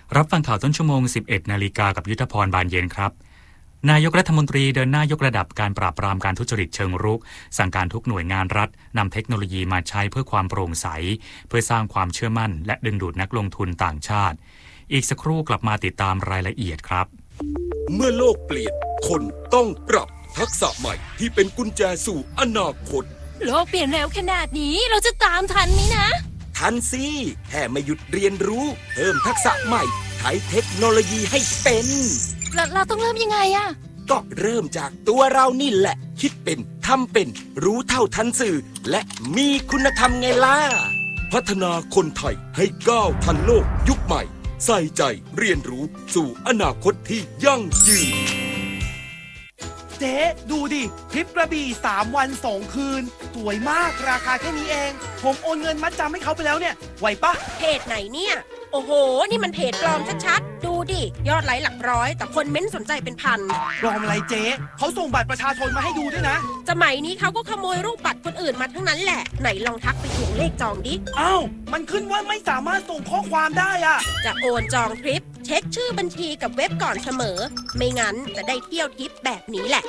รับฟังข่าวต้นชั่วโมง 11 นาฬิกากับยุทธพรบานเย็นครับนายกรัฐมนตรีเดินหน้ายกระดับการปราบปรามการทุจริตเชิงรุกสั่งการทุกหน่วยงานรัฐนำเทคโนโลยีมาใช้เพื่อความโปร่งใสเพื่อสร้างความเชื่อมั่นและดึงดูดนักลงทุนต่างชาติอีกสักครู่กลับมาติดตามรายละเอียดครับเมื่อโลกเปลี่ยนคนต้องปรับทักษะใหม่ที่เป็นกุญแจสู่อนาคตโลกเปลี่ยนเร็วขนาดนี้เราจะตามทันไหมนะทันสิแค่ไม่หยุดเรียนรู้เพิ่มทักษะใหม่ใช้เทคโนโลยีให้เป็นเราต้องเริ่มยังไงอะก็เริ่มจากตัวเรานี่แหละคิดเป็นทำเป็นรู้เท่าทันสื่อและมีคุณธรรมไงล่ะพัฒนาคนไทยให้ก้าวทันโลกยุคใหม่ใส่ใจเรียนรู้สู่อนาคตที่ยั่งยืนเจ๊ดูดิทริปกระบี่3 วัน 2 คืนสวยมากราคาแค่นี้เองผมโอนเงินมัดจำให้เขาไปแล้วเนี่ยไหวปะเพจไหนเนี่ยโอ้โหนี่มันเพจปลอมชัดๆดูดิยอดไลค์หลักร้อยแต่คนเม้นสนใจเป็นพันปลอมอะไรเจ๊เขาส่งบัตรประชาชนมาให้ดูด้วยนะสมัยนี้เขาก็ขโมยรูปบัตรคนอื่นมาทั้งนั้นแหละไหนลองทักไปทวงเลขจองดิอ้าวมันขึ้นว่าไม่สามารถส่งข้อความได้อะจะโอนจองทริปเช็คชื่อบัญชีกับเว็บก่อนเสมอไม่งั้นจะได้เที่ยวทริปแบบนี้แหละ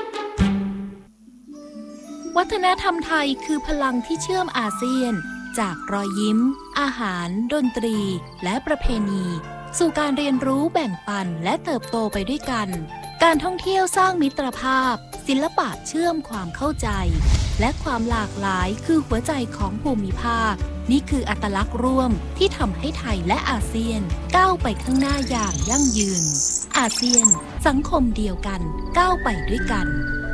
วัฒนธรรมไทยคือพลังที่เชื่อมอาเซียนจากรอยยิ้มอาหารดนตรีและประเพณีสู่การเรียนรู้แบ่งปันและเติบโตไปด้วยกันการท่องเที่ยวสร้างมิตรภาพศิลปะเชื่อมความเข้าใจและความหลากหลายคือหัวใจของภูมิภาคนี่คืออัตลักษณ์ร่วมที่ทำให้ไทยและอาเซียนก้าวไปข้างหน้าอย่างยั่งยืนอาเซียนสังคมเดียวกันก้าวไปด้วยกัน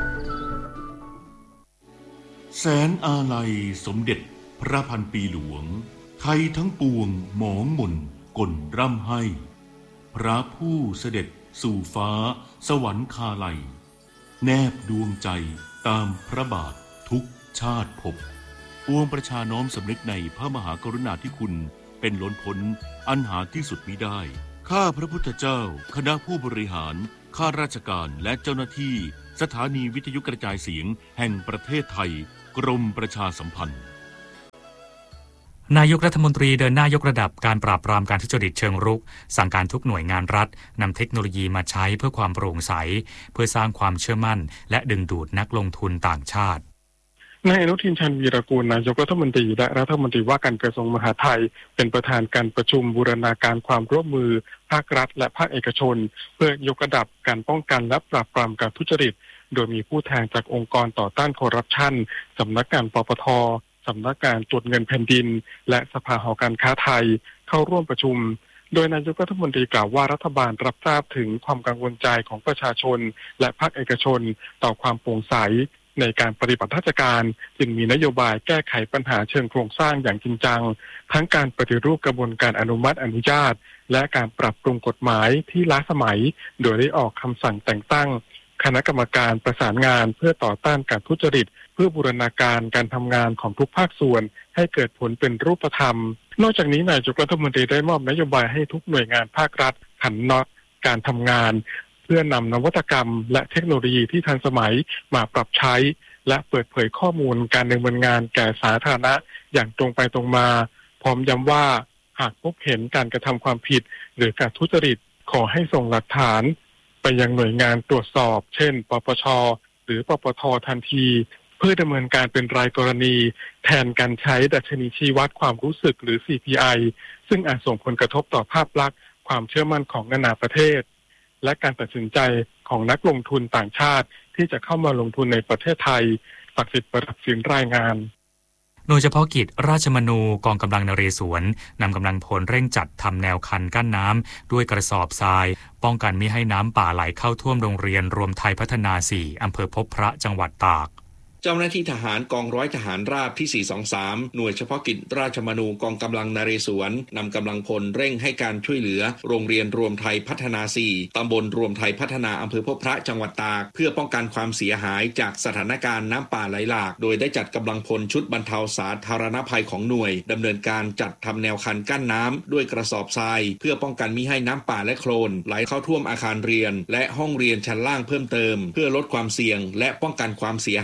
แสนอาลัยสมเด็จพระพันปีหลวงไทยทั้งปวงหมองหม่นก่นร่ำให้พระผู้เสด็จสู่ฟ้าสวรรคาลัยแนบดวงใจตามพระบาททุกชาติภพปวงประชาน้อมสำนึกในพระมหากรุณาธิคุณเป็นล้นพ้นอันหาที่สุดมิได้ข้าพระพุทธเจ้าคณะผู้บริหารข้าราชการและเจ้าหน้าที่สถานีวิทยุกระจายเสียงแห่งประเทศไทยกรมประชาสัมพันธ์นายกรัฐมนตรีเดินหน้ายกระดับการปราบปรามการทุจริตเชิงรุกสั่งการทุกหน่วยงานรัฐนำเทคโนโลยีมาใช้เพื่อความโปร่งใสเพื่อสร้างความเชื่อมั่นและดึงดูดนักลงทุนต่างชาตินายอนุทินชาญวีรกูลนายกรัฐมนตรีและรัฐมนตรีว่าการกระทรวงมหาดไทยเป็นประธานการประชุมบูรณาการความร่วมมือภาครัฐและภาคเอกชนเพื่อยกระดับการป้องกันและปราบปรามการทุจริตโดยมีผู้แทนจากองค์กรต่อต้านคอร์รัปชันสำนักงานปปท.สำนักงานตรวจเงินแผ่นดินและสภาหอการค้าไทยเข้าร่วมประชุมโดยนายกรัฐมนตรีกล่าวว่ารัฐบาลรับทราบถึงความกังวลใจของประชาชนและภาคเอกชนต่อความโปร่งใสในการปฏิบัติราชการจึงมีนโยบายแก้ไขปัญหาเชิงโครงสร้างอย่างจริงจังทั้งการปฏิรูปกระบวนการอนุมัติอนุญาตและการปรับปรุงกฎหมายที่ล้าสมัยโดยได้ออกคำสั่งแต่งตั้งคณะกรรมการประสานงานเพื่อต่อต้านการทุจริตเพื่อบูรณาการการทำงานของทุกภาคส่วนให้เกิดผลเป็นรูปธรรมนอกจากนี้นายกรัฐมนตรีได้มอบนโยบายให้ทุกหน่วยงานภาครัฐหันน็อตการทำงานเพื่อนำนวัตกรรมและเทคโนโลยีที่ทันสมัยมาปรับใช้และเปิดเผยข้อมูลการดำเนินงานแก่สาธารณะอย่างตรงไปตรงมาพร้อมย้ำว่าหากพบเห็นการกระทำความผิดหรือการทุจริตขอให้ส่งหลักฐานไปยังหน่วยงานตรวจสอบเช่นปปช.หรือปปท.ทันทีเพื่อดำเนินการเป็นรายกรณีแทนการใช้ดัชนีชี้วัดความรู้สึกหรือ CPI ซึ่งอาจส่งผลกระทบต่อภาพลักษณ์ความเชื่อมั่นของนานาประเทศและการตัดสินใจของนักลงทุนต่างชาติที่จะเข้ามาลงทุนในประเทศไทยศักดิ์สิทธิ์ประดับสินรายงานหน่วยเฉพาะกิจราชมนูกองกำลังนเรศวรนำกำลังพลเร่งจัดทำแนวคันกั้นน้ำด้วยกระสอบทรายป้องกันไม่ให้น้ำป่าไหลเข้าท่วมโรงเรียนรวมไทยพัฒนา 4 อำเภอพบพระจังหวัดตากเจ้าหน้าที่ทหารกองร้อยทหารราบที่423หน่วยเฉพาะกิจราชมนูกองกำลังนเรศวรนำกำลังพลเร่งให้การช่วยเหลือโรงเรียนรวมไทยพัฒนา 4 ตำบลรวมไทยพัฒนาอำเภอพบพระจังหวัดตากเพื่อป้องกันความเสียหายจากสถานการณ์น้ำป่าไหลหลากโดยได้จัดกำลังพลชุดบรรเทาสาธารณภัยของหน่วยดำเนินการจัดทำแนวคันกั้นน้ำด้วยกระสอบทรายเพื่อป้องกันมิให้น้ำป่าและโคลนไหลเข้าท่วมอาคารเรียนและห้องเรียนชั้นล่างเพิ่มเติมเพื่อลดความเสี่ยงและป้องกันความเสียหาย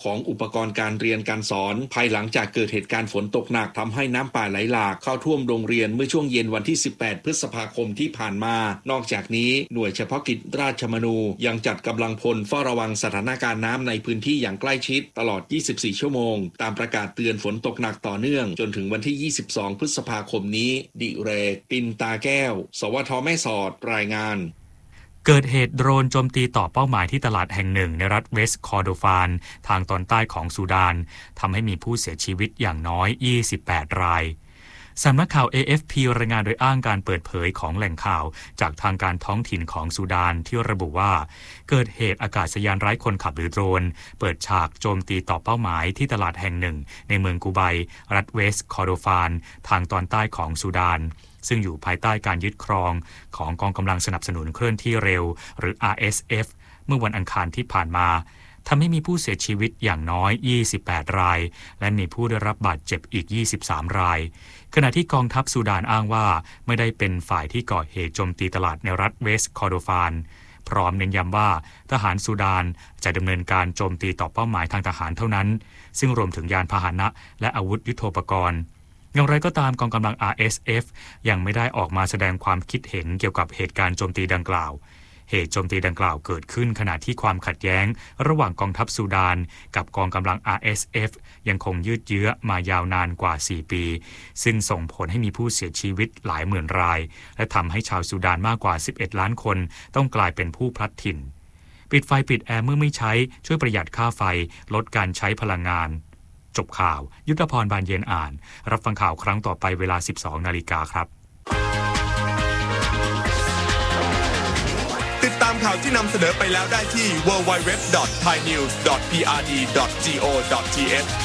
ของอุปกรณ์การเรียนการสอนภายหลังจากเกิดเหตุการณ์ฝนตกหนักทำให้น้ำป่าไหลหลากเข้าท่วมโรงเรียนเมื่อช่วงเย็นวันที่18พฤษภาคมที่ผ่านมานอกจากนี้หน่วยเฉพาะกิจราชมนูยังจัดกำลังพลเฝ้าระวังสถานการณ์น้ำในพื้นที่อย่างใกล้ชิดตลอด24ชั่วโมงตามประกาศเตือนฝนตกหนักต่อเนื่องจนถึงวันที่22พฤษภาคมนี้ดิเรกปินตาแก้วสวท.แม่สอดรายงานเกิดเหตุโดรนโจมตีต่อเป้าหมายที่ตลาดแห่งหนึ่งในรัฐเวสต์คอร์โดฟานทางตอนใต้ของซูดานทำให้มีผู้เสียชีวิตอย่างน้อย28รายสำนักข่าว AFP รายงานโดยอ้างการเปิดเผยของแหล่งข่าวจากทางการท้องถิ่นของซูดานที่ระบุว่าเกิดเหตุอากาศยานไร้คนขับหรือโดรนเปิดฉากโจมตีต่อเป้าหมายที่ตลาดแห่งหนึ่งในเมืองกูไบรัฐเวสต์คอร์โดฟานทางตอนใต้ของซูดานซึ่งอยู่ภายใต้การยึดครองของกองกำลังสนับสนุนเคลื่อนที่เร็วหรือ RSF เมื่อวันอังคารที่ผ่านมาทำให้มีผู้เสียชีวิตอย่างน้อย28รายและมีผู้ได้รับบาดเจ็บอีก23รายขณะที่กองทัพซูดานอ้างว่าไม่ได้เป็นฝ่ายที่ก่อเหตุโจมตีตลาดในรัฐเวสต์คอร์โดฟานพร้อมเน้นย้ำว่าทหารซูดานจะดำเนินการโจมตีต่อเป้าหมายทางทหารเท่านั้นซึ่งรวมถึงยานพาหนะและอาวุธยุทโธปกรณ์อย่างไรก็ตามกองกำลัง RSF ยังไม่ได้ออกมาแสดงความคิดเห็นเกี่ยวกับเหตุการณ์โจมตีดังกล่าวเหตุโจมตีดังกล่าวเกิดขึ้นขณะที่ความขัดแย้งระหว่างกองทัพซูดานกับกองกำลัง RSF ยังคงยืดเยื้อมายาวนานกว่า4ปีซึ่งส่งผลให้มีผู้เสียชีวิตหลายหมื่นรายและทำให้ชาวซูดานมากกว่า11ล้านคนต้องกลายเป็นผู้พลัดถิ่นปิดไฟปิดแอร์เมื่อไม่ใช้ช่วยประหยัดค่าไฟลดการใช้พลังงานจบข่าวยุทธพรบานเย็นอ่านรับฟังข่าวครั้งต่อไปเวลา 12:00 น.ครับติดตามข่าวที่นำเสนอไปแล้วได้ที่ www.thainews.prd.go.th